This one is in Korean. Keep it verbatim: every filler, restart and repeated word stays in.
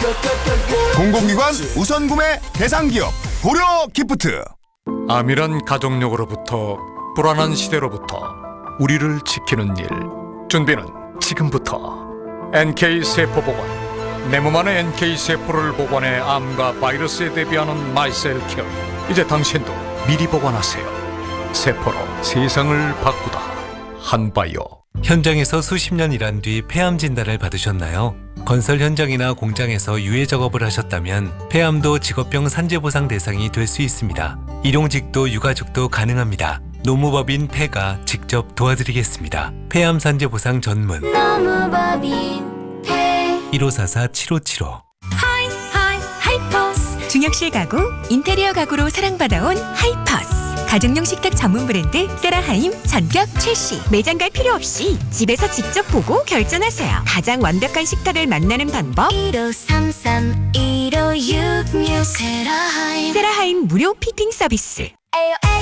공공기관 우선 구매 대상 기업 고려 기프트. 암이란 가족력으로부터 불안한 시대로부터 우리를 지키는 일. 준비는 지금부터. 엔케이세포보관. 내 몸 안에 엔케이세포를 보관해 암과 바이러스에 대비하는 마이셀케어. 이제 당신도 미리 보관하세요. 세포로 세상을 바꾸다. 한바이오. 현장에서 수십 년 일한 뒤 폐암 진단을 받으셨나요? 건설 현장이나 공장에서 유해 작업을 하셨다면 폐암도 직업병 산재보상 대상이 될 수 있습니다. 일용직도 유가족도 가능합니다. 노무법인 폐가 직접 도와드리겠습니다. 폐암 산재보상 전문 노무법인 폐 일오사사 칠오칠오. 하이 하이 하이퍼스. 중역실 가구, 인테리어 가구로 사랑받아온 하이퍼스. 가정용 식탁 전문 브랜드 세라하임 전격 출시. 매장 갈 필요 없이 집에서 직접 보고 결정하세요. 가장 완벽한 식탁을 만나는 방법. 일오삼삼 일오육육 세라하임 세라하임 무료 피팅 서비스. 에요 에요